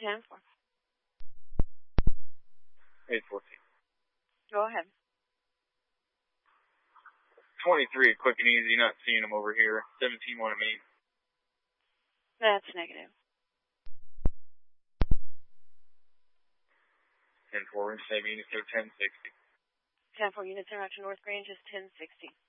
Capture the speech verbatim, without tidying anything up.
ten four. eight fourteen. Go ahead. twenty-three, quick and easy, not seeing them over here. seventeen, want to meet. That's negative. ten four, same units are ten sixty. ten four units interaction North Grange is ten sixty.